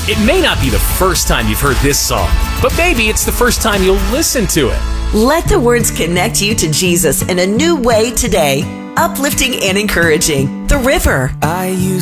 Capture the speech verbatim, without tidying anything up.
It may not be the first time you've heard this song, but maybe it's the first time you'll listen to it. Let the words connect you to Jesus in a new way today. Uplifting and encouraging. The River. I used